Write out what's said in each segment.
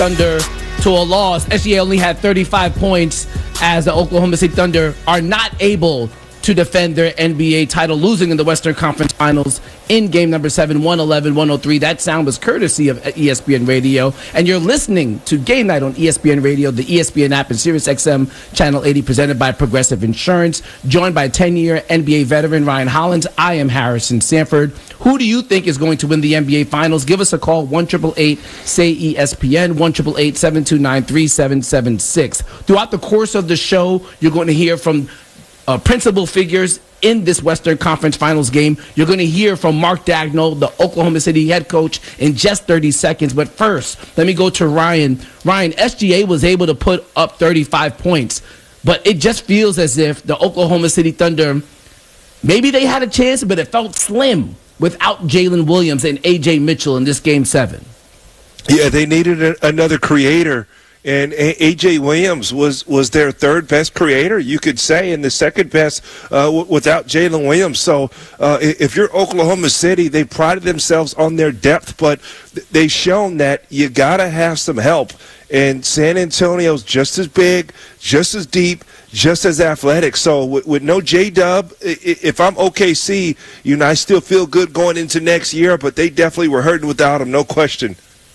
Thunder to a loss. SGA only had 35 points as the Oklahoma City Thunder are not able to defend their NBA title, losing in the Western Conference Finals in game number 7, 111-103. That sound was courtesy of ESPN Radio. And you're listening to Game Night on ESPN Radio, the ESPN app, and SiriusXM Channel 80, presented by Progressive Insurance. Joined by 10-year NBA veteran Ryan Hollins, I am Harrison Sanford. Who do you think is going to win the NBA Finals? Give us a call, 1-888-SAY-ESPN, 1-888-729-3776. Throughout the course of the show, you're going to hear from principal figures in this Western Conference Finals game. You're going to hear from Mark Daigneault, the Oklahoma City head coach, in just 30 seconds. But first, let me go to Ryan. Ryan, SGA was able to put up 35 points, but it just feels as if the Oklahoma City Thunder, maybe they had a chance, but it felt slim without Jalen Williams and A.J. Mitchell in this Game 7. Yeah, they needed another creator. And A.J. Williams was their third best creator, you could say, and the second best without Jalen Williams. So if you're Oklahoma City, they prided themselves on their depth, but they've shown that you got to have some help. And San Antonio's just as big, just as deep, just as athletic. So with no J-Dub, if I'm OKC, I still feel good going into next year, but they definitely were hurting without him, no question.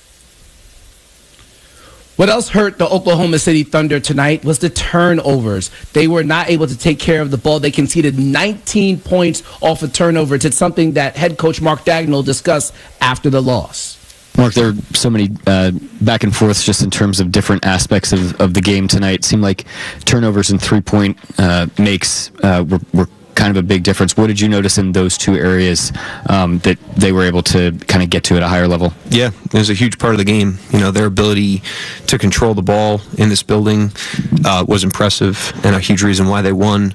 What else hurt the Oklahoma City Thunder tonight was the turnovers. They were not able to take care of the ball. They conceded 19 points off of turnovers. It's something that head coach Mark Daigneault discussed after the loss. Mark, there are so many back and forths just in terms of different aspects of the game tonight. It seemed like turnovers and three-point makes were kind of a big difference. What did you notice in those two areas that they were able to kind of get to at a higher level? Yeah, it was a huge part of the game. Their ability to control the ball in this building was impressive and a huge reason why they won.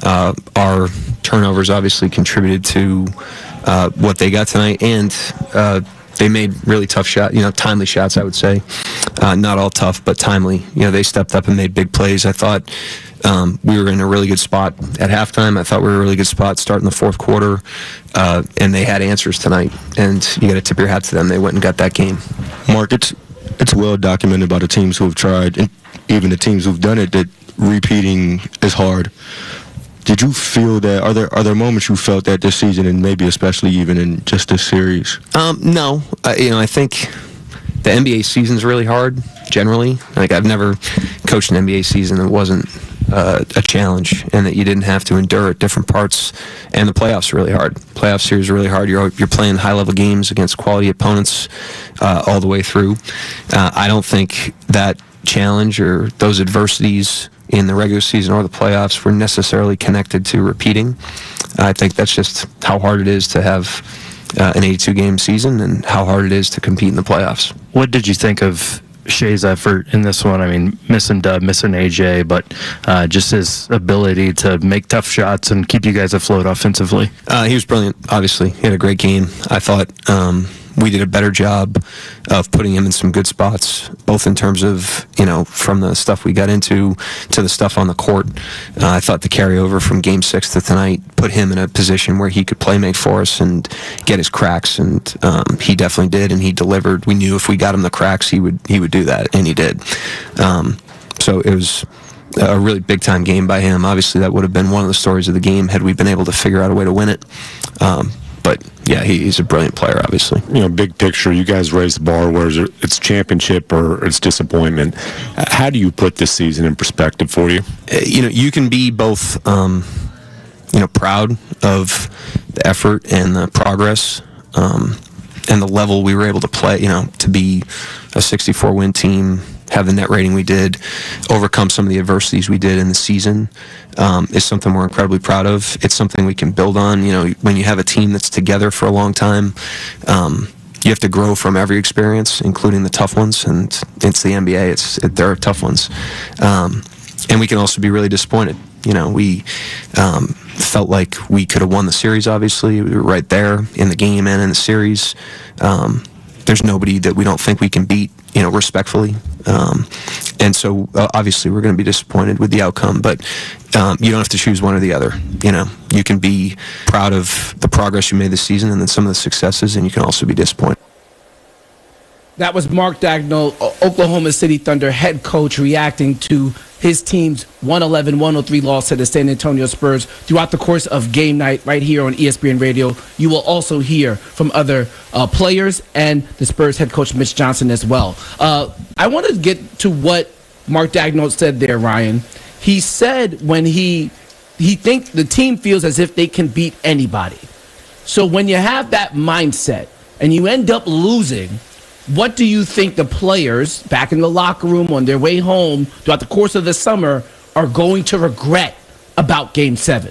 Our turnovers obviously contributed to what they got tonight, and they made really tough shots, timely shots, I would say. Not all tough, but timely. They stepped up and made big plays. I thought we were in a really good spot at halftime. I thought we were in a really good spot starting the fourth quarter, and they had answers tonight. And you got to tip your hat to them. They went and got that game. Mark, it's well documented by the teams who have tried, and even the teams who've done it, that repeating is hard. Did you feel that? Are there moments you felt that this season, and maybe especially even in just this series? No. I think the NBA season's really hard generally. I've never coached an NBA season that wasn't a challenge, and that you didn't have to endure at different parts. And the playoffs are really hard. Playoff series are really hard. You're playing high-level games against quality opponents all the way through. I don't think that challenge or those adversities in the regular season or the playoffs were necessarily connected to repeating. I think that's just how hard it is to have an 82-game season and how hard it is to compete in the playoffs. What did you think of Shai's effort in this one? I mean, missing Dub, missing AJ, but just his ability to make tough shots and keep you guys afloat offensively. He was brilliant, obviously. He had a great game. I thought we did a better job of putting him in some good spots, both in terms of, from the stuff we got into to the stuff on the court. I thought the carryover from Game 6 to tonight put him in a position where he could play make for us and get his cracks, and he definitely did, and he delivered. We knew if we got him the cracks, he would do that, and he did. So it was a really big-time game by him. Obviously, that would have been one of the stories of the game had we been able to figure out a way to win it. But, yeah, he's a brilliant player, obviously. Big picture, you guys raised the bar, whether it's championship or it's disappointment. How do you put this season in perspective for you? You can be both, proud of the effort and the progress and the level we were able to play, to be a 64-win team, have the net rating we did, overcome some of the adversities we did in the season, is something we're incredibly proud of. It's something we can build on. When you have a team that's together for a long time, you have to grow from every experience, including the tough ones, and it's the NBA. There are tough ones. And we can also be really disappointed. We felt like we could have won the series, obviously. We were right there in the game and in the series. There's nobody that we don't think we can beat, respectfully. And so, obviously, we're going to be disappointed with the outcome, but you don't have to choose one or the other. You can be proud of the progress you made this season and then some of the successes, and you can also be disappointed. That was Mark Daigneault, Oklahoma City Thunder head coach, reacting to his team's 111-103 loss to the San Antonio Spurs throughout the course of game night right here on ESPN Radio. You will also hear from other players and the Spurs head coach Mitch Johnson as well. I want to get to what Mark Daigneault said there, Ryan. He said when he thinks the team feels as if they can beat anybody. So when you have that mindset and you end up losing, what do you think the players back in the locker room on their way home throughout the course of the summer are going to regret about Game 7?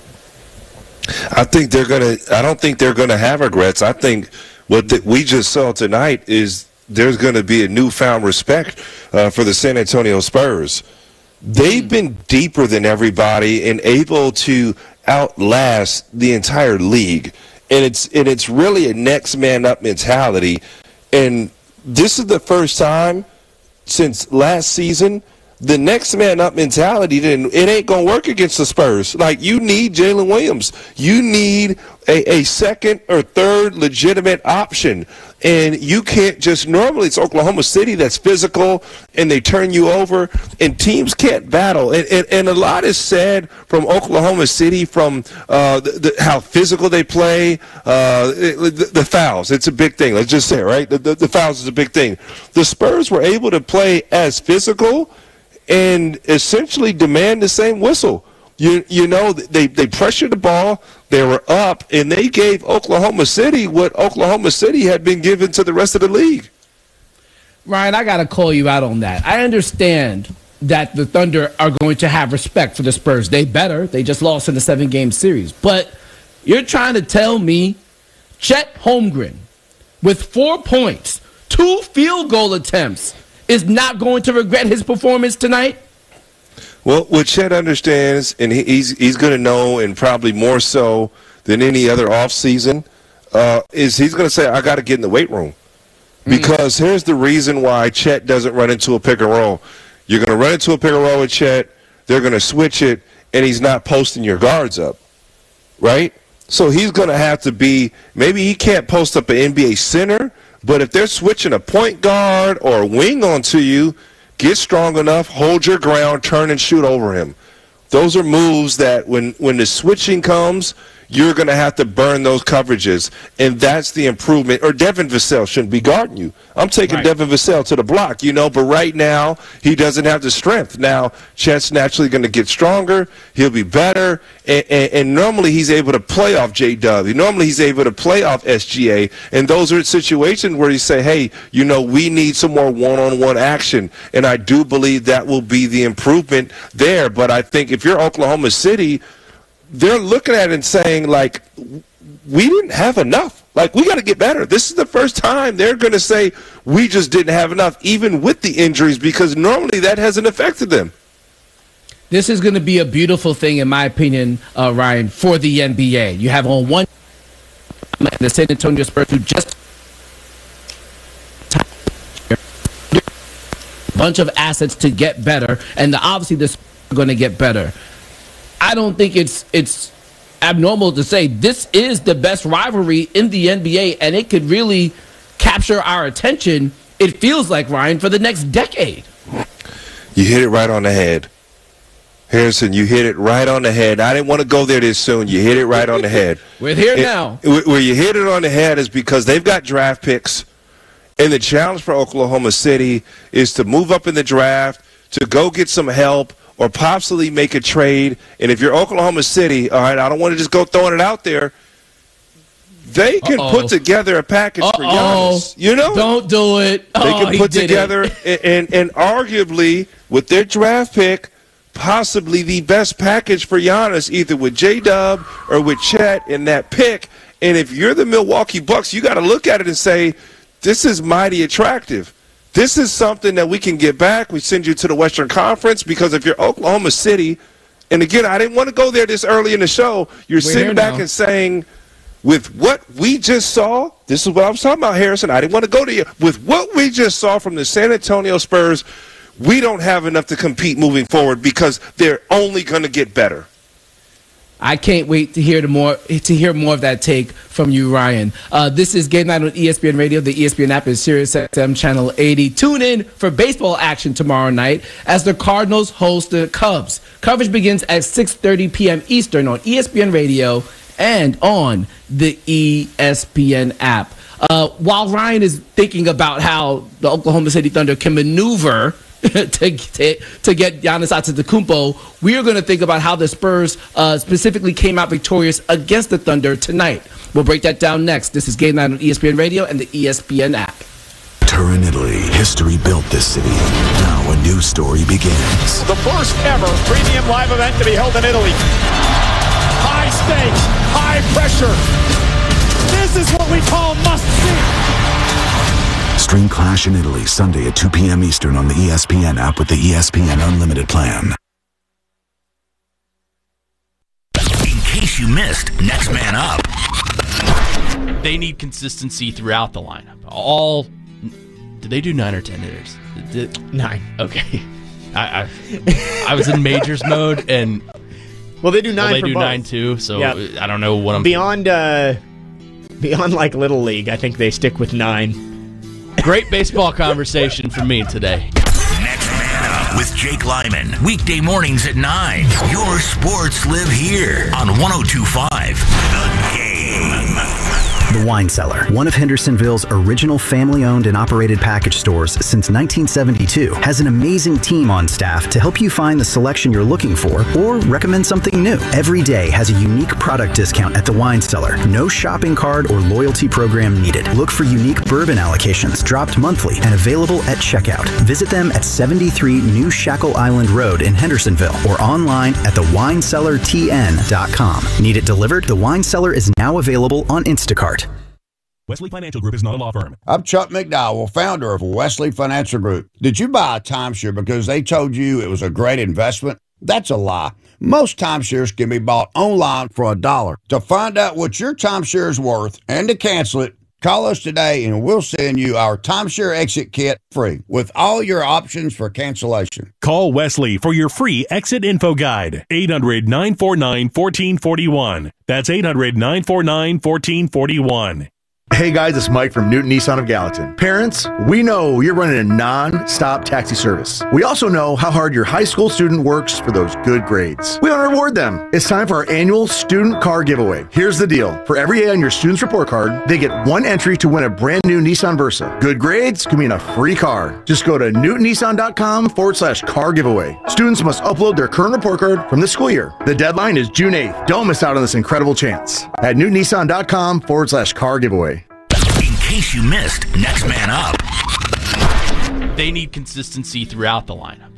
I don't think they're gonna have regrets. I think what we just saw tonight is there's gonna be a newfound respect for the San Antonio Spurs. They've been deeper than everybody and able to outlast the entire league, and it's really a next man up mentality. And this is the first time since last season the next man up mentality, then it ain't going to work against the Spurs. Like, you need Jalen Williams. You need a second or third legitimate option. And you can't just, normally it's Oklahoma City that's physical and they turn you over, and teams can't battle. And a lot is said from Oklahoma City, from how physical they play, the fouls. It's a big thing. Let's just say it, right? The fouls is a big thing. The Spurs were able to play as physical and essentially demand the same whistle. You know, they pressured the ball, they were up, and they gave Oklahoma City what Oklahoma City had been given to the rest of the league. Ryan, I got to call you out on that. I understand that the Thunder are going to have respect for the Spurs. They better. They just lost in the 7-game series. But you're trying to tell me Chet Holmgren, with 4 points, 2 field goal attempts, is not going to regret his performance tonight? Well, what Chet understands, and he's going to know, and probably more so than any other offseason, is he's going to say, I got to get in the weight room. Because here's the reason why Chet doesn't run into a pick and roll. You're going to run into a pick and roll with Chet, they're going to switch it, and he's not posting your guards up, right? So he's going to have to be, maybe he can't post up an NBA center, but if they're switching a point guard or a wing onto you, get strong enough, hold your ground, turn and shoot over him. Those are moves that when the switching comes, you're going to have to burn those coverages, and that's the improvement. Or Devin Vassell shouldn't be guarding you. I'm taking Devin Vassell to the block, but right now he doesn't have the strength. Now, Chet's naturally going to get stronger. He'll be better, and normally he's able to play off J-Dub. Normally he's able to play off SGA, and those are situations where you say, hey, we need some more one-on-one action, and I do believe that will be the improvement there. But I think if you're Oklahoma City, they're looking at it and saying, like, we didn't have enough. Like, we got to get better. This is the first time they're going to say we just didn't have enough, even with the injuries, because normally that hasn't affected them. This is going to be a beautiful thing, in my opinion, Ryan, for the NBA. You have on one the San Antonio Spurs, who just a bunch of assets to get better, and obviously the Spurs are going to get better. I don't think it's abnormal to say this is the best rivalry in the NBA, and it could really capture our attention, it feels like, Ryan, for the next decade. You hit it right on the head. Harrison, you hit it right on the head. I didn't want to go there this soon. You hit it right on the head. We're here now. Where you hit it on the head is because they've got draft picks, and the challenge for Oklahoma City is to move up in the draft, to go get some help, or possibly make a trade. And if you're Oklahoma City, all right, I don't want to just go throwing it out there, they can put together a package for Giannis. Don't do it. They can put together, and arguably, with their draft pick, possibly the best package for Giannis, either with J-Dub or with Chet in that pick. And if you're the Milwaukee Bucks, you got to look at it and say, this is mighty attractive. This is something that we can get back. We send you to the Western Conference, because if you're Oklahoma City, and again, I didn't want to go there this early in the show, you're sitting back and saying, with what we just saw, this is what I was talking about, Harrison. I didn't want to go to you. With what we just saw from the San Antonio Spurs, we don't have enough to compete moving forward because they're only going to get better. I can't wait to hear more of that take from you, Ryan. This is Game Night on ESPN Radio. The ESPN app is SiriusXM Channel 80. Tune in for baseball action tomorrow night as the Cardinals host the Cubs. Coverage begins at 6:30 p.m. Eastern on ESPN Radio and on the ESPN app. While Ryan is thinking about how the Oklahoma City Thunder can maneuver to get Giannis Antetokounmpo, we are going to think about how the Spurs specifically came out victorious against the Thunder tonight. We'll break that down next. This is Game Night on ESPN Radio and the ESPN app. Turin, Italy. History built this city. Now a new story begins. The first ever premium live event to be held in Italy. High stakes, high pressure. This is what we call must-see. Stream Clash in Italy Sunday at 2 p.m. Eastern on the ESPN app with the ESPN Unlimited plan. In case you missed, Next Man Up. They need consistency throughout the lineup. Did they do 9 or 10 hitters? 9. Okay. I was in majors mode, and well, they do 9. They for do both. 9 too. So yeah. I don't know what I'm beyond like Little League. I think they stick with 9. Great baseball conversation for me today. Next Man Up with Jake Lyman. Weekday mornings at 9. Your sports live here on 102.5 The Game. The Wine Cellar, one of Hendersonville's original family-owned and operated package stores since 1972, has an amazing team on staff to help you find the selection you're looking for or recommend something new. Every day has a unique product discount at The Wine Cellar. No shopping card or loyalty program needed. Look for unique bourbon allocations dropped monthly and available at checkout. Visit them at 73 New Shackle Island Road in Hendersonville or online at thewinecellartn.com. Need it delivered? The Wine Cellar is now available on Instacart. Wesley Financial Group is not a law firm. I'm Chuck McDowell, founder of Wesley Financial Group. Did you buy a timeshare because they told you it was a great investment? That's a lie. Most timeshares can be bought online for $1. To find out what your timeshare is worth and to cancel it, call us today and we'll send you our timeshare exit kit free with all your options for cancellation. Call Wesley for your free exit info guide. 800-949-1441. That's 800-949-1441. Hey guys, it's Mike from Newton Nissan of Gallatin. Parents, we know you're running a non-stop taxi service. We also know how hard your high school student works for those good grades. We want to reward them. It's time for our annual student car giveaway. Here's the deal. For every A on your student's report card, they get 1 entry to win a brand new Nissan Versa. Good grades can mean a free car. Just go to newtonnissan.com/car giveaway. Students must upload their current report card from the school year. The deadline is June 8th. Don't miss out on this incredible chance. At newtonnissan.com/car giveaway. In case you missed, Next Man Up. They need consistency throughout the lineup.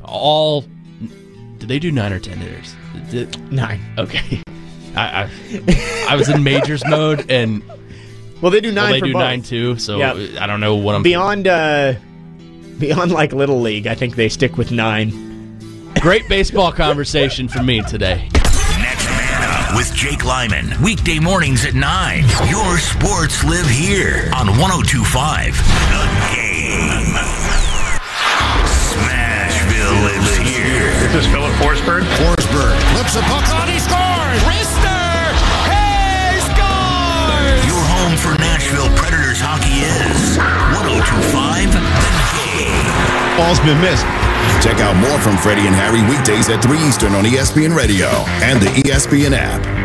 Did they do 9 or 10 hitters? 9. Okay. I was in majors mode, and well, they do 9. They for do both. 9 too. So yeah. I don't know what I'm beyond like Little League. I think they stick with 9. Great baseball conversation for me today. Next Man Up with Jake Lyman. Weekday mornings at 9. Your sports live here on 102.5 The Game. Smashville lives here. This is Philip Forsberg. Forsberg flips a puck on, he scores! Rister! He scores! Your home for Nashville Predators hockey is 102.5 The Game. Ball's been missed. Check out more from Freddie and Harry weekdays at 3 Eastern on ESPN Radio and the ESPN app.